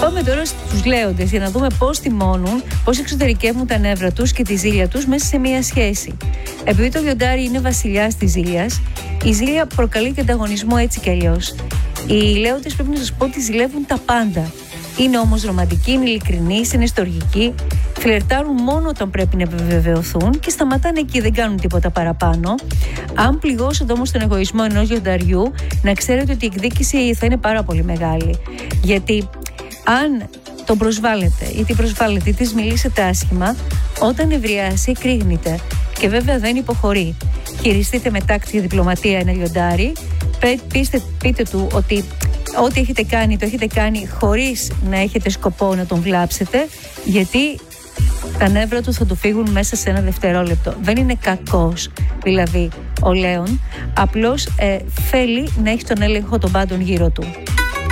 Πάμε τώρα στους λέοντες για να δούμε πώς τιμώνουν, πώς εξωτερικεύουν τα νεύρα τους και τη ζήλια τους μέσα σε μία σχέση. Επειδή το λιοντάρι είναι βασιλιάς της ζήλιας, η ζήλια προκαλεί και ανταγωνισμό έτσι κι αλλιώς. Οι λέοντες πρέπει να σας πω ότι ζηλεύουν τα πάντα. Είναι όμως ρομαντικοί, είναι ειλικρινείς, είναι στοργικοί, φλερτάρουν μόνο όταν πρέπει να επιβεβαιωθούν και σταματάνε εκεί, δεν κάνουν τίποτα παραπάνω. Αν πληγώσετε όμως τον εγωισμό ενός λιονταριού, να ξέρετε ότι η εκδίκηση θα είναι πάρα πολύ μεγάλη. Γιατί αν τον προσβάλλετε ή την προσβάλλετε ή της μιλήσετε άσχημα, όταν νευριάσει κρύγνεται και βέβαια δεν υποχωρεί. Χειριστείτε με τάκτη και διπλωματία ένα λιοντάρι, πείτε του ότι ό,τι έχετε κάνει το έχετε κάνει χωρίς να έχετε σκοπό να τον βλάψετε, γιατί τα νεύρα του θα του φύγουν μέσα σε ένα δευτερόλεπτο. Δεν είναι κακός δηλαδή ο λέων, απλώς θέλει να έχει τον έλεγχο των πάντων γύρω του.